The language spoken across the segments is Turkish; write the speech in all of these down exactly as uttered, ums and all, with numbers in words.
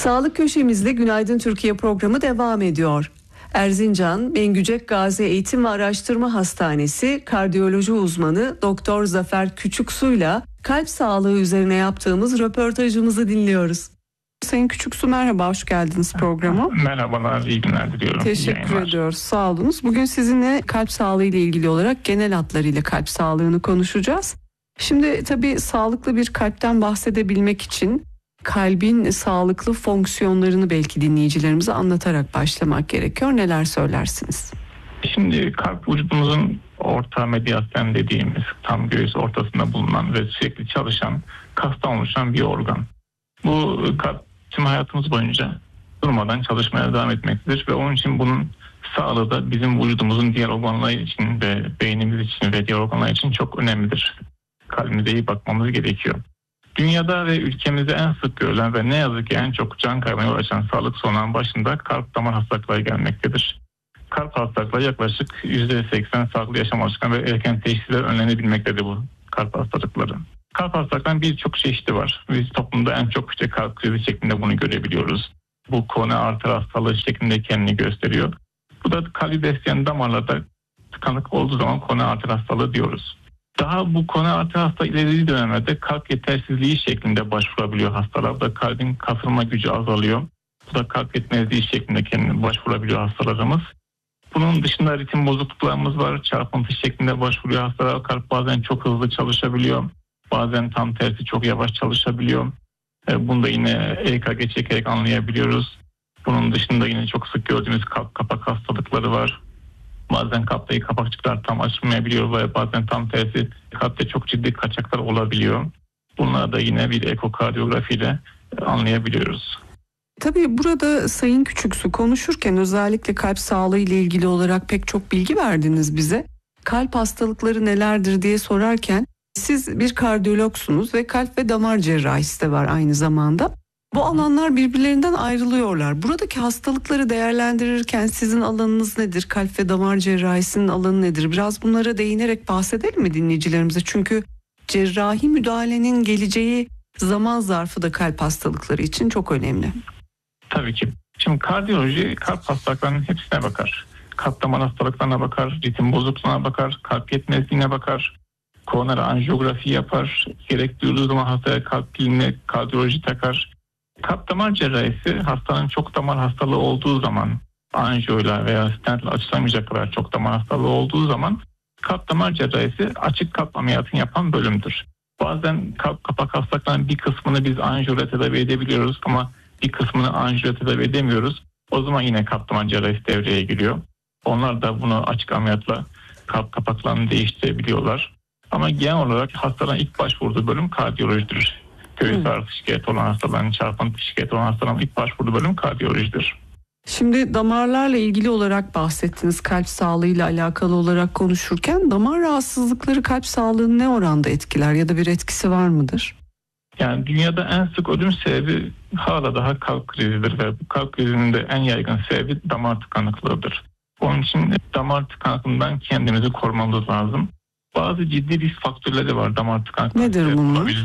Sağlık köşemizde Günaydın Türkiye programı devam ediyor. Erzincan Mengücek Gazi Eğitim ve Araştırma Hastanesi kardiyoloji uzmanı Doktor Zafer Küçüksu'yla kalp sağlığı üzerine yaptığımız röportajımızı dinliyoruz. Sayın Küçüksu, merhaba, hoş geldiniz programa. Merhabalar, iyi günler diliyorum. Teşekkür ediyoruz, sağ olunuz. Bugün sizinle kalp sağlığı ile ilgili olarak genel hatlarıyla kalp sağlığını konuşacağız. Şimdi tabii sağlıklı bir kalpten bahsedebilmek için kalbin sağlıklı fonksiyonlarını belki dinleyicilerimize anlatarak başlamak gerekiyor. Neler söylersiniz? Şimdi kalp vücudumuzun orta medyasyen dediğimiz tam göğüs ortasında bulunan ve sürekli çalışan kastan oluşan bir organ. Bu kalp tüm hayatımız boyunca durmadan çalışmaya devam etmektedir ve onun için bunun sağlığı da bizim vücudumuzun diğer organları için ve beynimiz için ve diğer organlar için çok önemlidir. Kalbimize iyi bakmamız gerekiyor. Dünyada ve ülkemizde en sık görülen ve ne yazık ki en çok can kaybına yol açan sağlık sorunlarının başında kalp damar hastalıkları gelmektedir. Kalp hastalıkları yaklaşık yüzde seksen sağlıklı yaşam alışkanlığı ve erken teşhisle önlenebilmektedir bu kalp hastalıkları. Kalp hastalıklarının birçok çeşidi var. Biz toplumda en çok işte kalp krizi şeklinde bunu görebiliyoruz. Bu koroner arter hastalığı şeklinde kendini gösteriyor. Bu da kalbi besleyen damarlarda tıkanık olduğu zaman koroner arter hastalığı diyoruz. Daha bu koroner arter hastalığı ileri dönemlerde kalp yetersizliği şeklinde başvurabiliyor hastalarda. Kalbin kasılma gücü azalıyor. Bu da kalp yetmezliği şeklinde kendine başvurabiliyor hastalarımız. Bunun dışında ritim bozukluklarımız var. Çarpıntı şeklinde başvuruyor hastalar. Kalp bazen çok hızlı çalışabiliyor. Bazen tam tersi çok yavaş çalışabiliyor. Bunu da yine E K G çekerek anlayabiliyoruz. Bunun dışında yine çok sık gördüğümüz kalp kapak hastalıkları var. Bazen kalptaki kapakçıklar tam açılmayabiliyor ve bazen tam tersi kalpte çok ciddi kaçaklar olabiliyor. Bunları da yine bir ekokardiyografiyle anlayabiliyoruz. Tabii burada Sayın Küçüksu konuşurken özellikle kalp sağlığı ile ilgili olarak pek çok bilgi verdiniz bize. Kalp hastalıkları nelerdir diye sorarken siz bir kardiyologsunuz ve kalp ve damar cerrahisi de var aynı zamanda. Bu alanlar birbirlerinden ayrılıyorlar. Buradaki hastalıkları değerlendirirken sizin alanınız nedir? Kalp ve damar cerrahisinin alanı nedir? Biraz bunlara değinerek bahsedelim mi dinleyicilerimize? Çünkü cerrahi müdahalenin geleceği zaman zarfı da kalp hastalıkları için çok önemli. Tabii ki. Şimdi kardiyoloji kalp hastalıklarının hepsine bakar. Kalp damar hastalıklarına bakar, ritim bozukluğuna bakar, kalp yetmezliğine bakar, koroner anjiyografi yapar, gerek duyulduğu zaman hastaya kalp piline kardiyoloji takar. Kalp damar cerrahisi hastanın çok damar hastalığı olduğu zaman, anjiyoyla veya stentle açılamayacak kadar çok damar hastalığı olduğu zaman kalp damar cerrahisi açık kalp ameliyatını yapan bölümdür. Bazen kalp kapak hastalıklarının bir kısmını biz anjiyoyla tedavi edebiliyoruz ama bir kısmını anjiyoyla tedavi edemiyoruz. O zaman yine kalp damar cerrahisi devreye giriyor. Onlar da bunu açık ameliyatla kalp kapaklarını değiştirebiliyorlar. Ama genel olarak hastaların ilk başvurduğu bölüm kardiyolojidir. Göğüs ağrısı şikayeti olan hastaların, çarpıntı şikayeti olan hastaların ilk başvurduğu bölüm kardiyolojidir. Şimdi damarlarla ilgili olarak bahsettiniz, kalp sağlığıyla alakalı olarak konuşurken damar rahatsızlıkları kalp sağlığını ne oranda etkiler ya da bir etkisi var mıdır? Yani dünyada en sık ölüm sebebi hala daha kalp krizidir ve bu kalp krizinin de en yaygın sebebi damar tıkanıklığıdır. Onun için damar tıkanıklığından kendimizi korumamız lazım. Bazı ciddi risk faktörleri var damar tıkanıklığı. Nedir bunlar?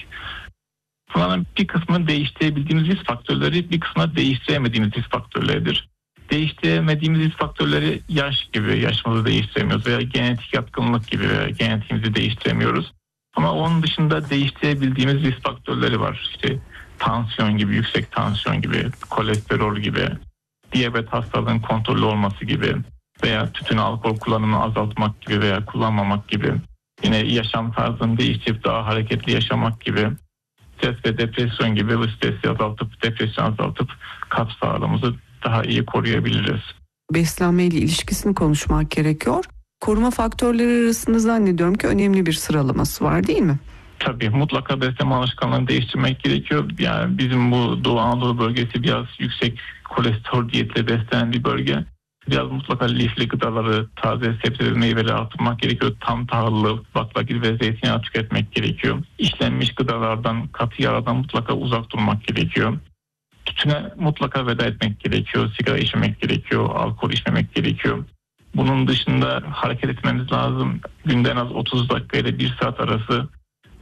Bunların bir kısmını değiştirebildiğimiz risk faktörleri, bir kısmını değiştiremediğimiz risk faktörleridir. Değiştiremediğimiz risk faktörleri yaş gibi, yaşımızı değiştiremiyoruz veya genetik yatkınlık gibi veya genetiğimizi değiştiremiyoruz. Ama onun dışında değiştirebildiğimiz risk faktörleri var. İşte tansiyon gibi, yüksek tansiyon gibi, kolesterol gibi, diyabet hastalığının kontrollü olması gibi veya tütün alkol kullanımını azaltmak gibi veya kullanmamak gibi. Yine yaşam tarzını değiştirip daha hareketli yaşamak gibi. Stres ve depresyon gibi bu stresi azaltıp, depresyon azaltıp kalp sağlığımızı daha iyi koruyabiliriz. Beslenme ile ilişkisini konuşmak gerekiyor. Koruma faktörleri arasında zannediyorum ki önemli bir sıralaması var, değil mi? Tabii mutlaka beslenme alışkanlığını değiştirmek gerekiyor. Yani bizim bu Doğu Anadolu bölgesi biraz yüksek kolesterol diyetle beslenen bir bölge. Biraz mutlaka lifli gıdaları, taze sebze ve meyveleri artırmak gerekiyor. Tam tahıllı, baklagil ve zeytinyağı tüketmek gerekiyor. İşlenmiş gıdalardan, katı yağlardan mutlaka uzak durmak gerekiyor. Tütüne mutlaka veda etmek gerekiyor. Sigara içmemek gerekiyor, alkol içmemek gerekiyor. Bunun dışında hareket etmemiz lazım. Günde en az otuz dakika ile bir saat arası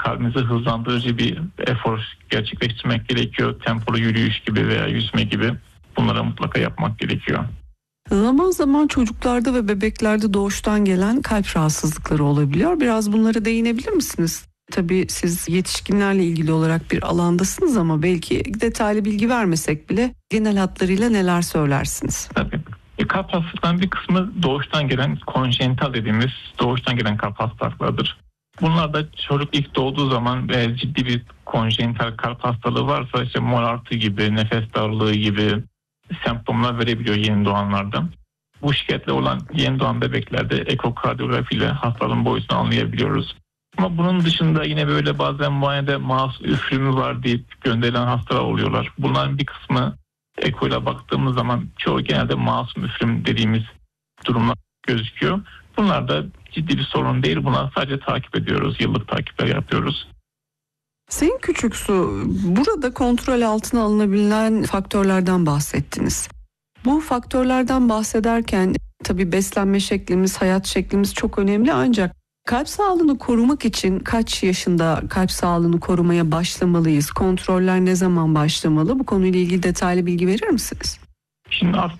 kalbinizi hızlandırıcı bir efor gerçekleştirmek gerekiyor. Tempolu yürüyüş gibi veya yüzme gibi bunları mutlaka yapmak gerekiyor. Zaman zaman çocuklarda ve bebeklerde doğuştan gelen kalp rahatsızlıkları olabiliyor. Biraz bunlara değinebilir misiniz? Tabii siz yetişkinlerle ilgili olarak bir alandasınız ama belki detaylı bilgi vermesek bile genel hatlarıyla neler söylersiniz? Tabii. E, kalp hastalıklarının bir kısmı doğuştan gelen konjenital dediğimiz doğuştan gelen kalp hastalıklarıdır. Bunlar da çocuk ilk doğduğu zaman e, ciddi bir konjenital kalp hastalığı varsa işte morartı gibi, nefes darlığı gibi semptomlar verebiliyor yeni doğanlarda. Bu şikayetle olan yeni doğan bebeklerde ekokardiyografi ile hastalığın boyutunu anlayabiliyoruz. Ama bunun dışında yine böyle bazen muayenede mouse üflümü var deyip gönderilen hastalar oluyorlar. Bunların bir kısmı ekoyla baktığımız zaman çoğu genelde masum üflüm dediğimiz durumlar gözüküyor. Bunlar da ciddi bir sorun değil. Bunları sadece takip ediyoruz. Yıllık takipler yapıyoruz. Sayın Küçüksu, burada kontrol altına alınabilen faktörlerden bahsettiniz. Bu faktörlerden bahsederken tabii beslenme şeklimiz, hayat şeklimiz çok önemli ancak kalp sağlığını korumak için kaç yaşında kalp sağlığını korumaya başlamalıyız? Kontroller ne zaman başlamalı? Bu konuyla ilgili detaylı bilgi verir misiniz? Şimdi artık